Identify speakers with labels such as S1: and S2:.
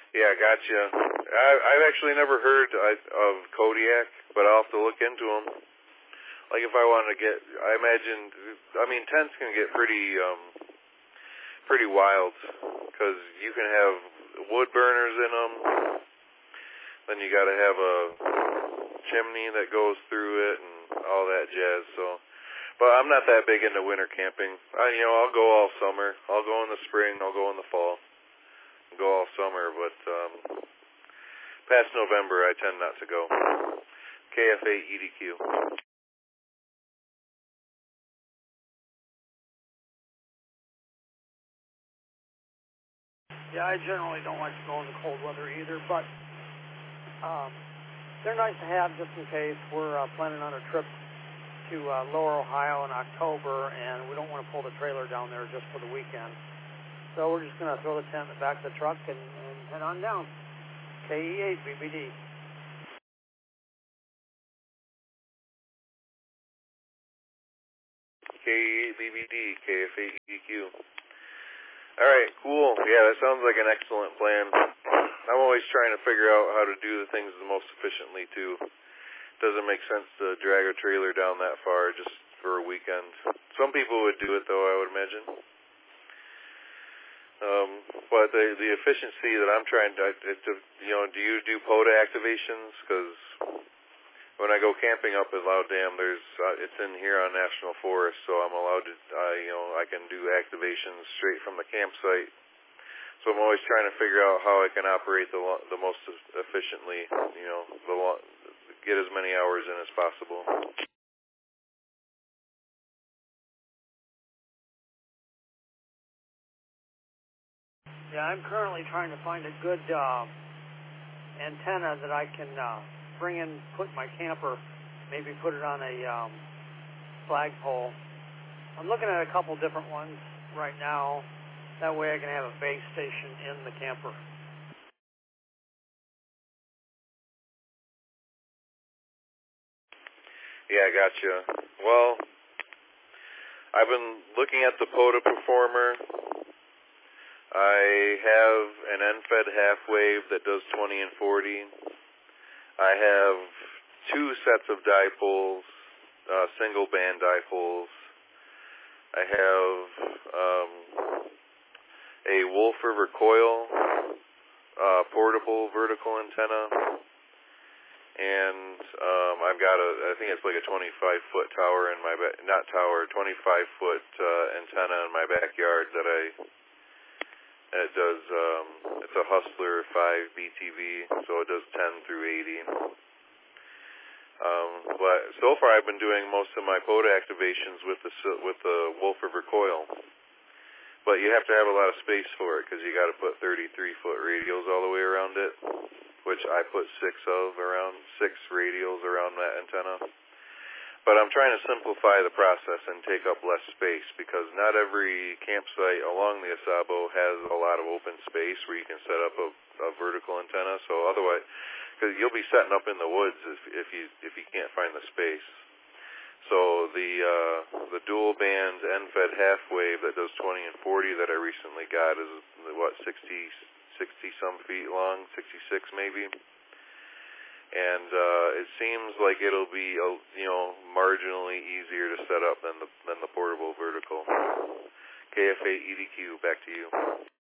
S1: Yeah, gotcha. I've actually never heard of Kodiak, but I'll have to look into them. Like if I wanted to get, I mean, tents can get pretty wild because you can have wood burners in them. Then you got to have a chimney that goes through it and all that jazz. So, but I'm not that big into winter camping. I'll go all summer. I'll go in the spring. I'll go in the fall. I'll go all summer, but past November I tend not to go. KFA EDQ.
S2: Yeah, I generally don't like to go in the cold weather either, but they're nice to have just in case. We're planning on a trip to Lower Ohio in October, and we don't want to pull the trailer down there just for the weekend. So we're just going to throw the tent in the back of the truck and head on down. KE8 BBD.
S1: KE8 BBD, KFA EDQ. All right, cool. Yeah, that sounds like an excellent plan. I'm always trying to figure out how to do the things the most efficiently, too. Doesn't make sense to drag a trailer down that far just for a weekend. Some people would do it, though, I would imagine. But the efficiency that I'm trying to, do you do POTA activations? Because when I go camping up at Loud Dam, it's in here on National Forest, so I'm allowed to, I can do activations straight from the campsite. So I'm always trying to figure out how I can operate the most efficiently, get as many hours in as possible.
S2: Yeah, I'm currently trying to find a good antenna that I can bring in, put in my camper, maybe put it on a flagpole. I'm looking at a couple different ones right now. That way I can have a base station in the camper.
S1: Yeah, gotcha. Well, I've been looking at the POTA Performer. I have an NFED half wave that does 20 and 40. I have 2 sets of dipoles, single band dipoles. I have a Wolf River Coil portable vertical antenna, and I've got I think it's like a 25-foot tower in my 25-foot antenna in my backyard that it does. It's a Hustler 5 BTV, so it does 10 through 80. But so far I've been doing most of my POTA activations with the Wolf River Coil. But you have to have a lot of space for it because you got to put 33-foot radials all the way around it, which I put 6 radials around that antenna. But I'm trying to simplify the process and take up less space because not every campsite along the Asabo has a lot of open space where you can set up a vertical antenna. So otherwise, because you'll be setting up in the woods if you can't find the space. So the dual band NFED half wave that does 20 and 40 that I recently got is 60 some feet long, 66 maybe. And it seems like it'll be marginally easier to set up than the portable vertical. KFA EDQ, back to you.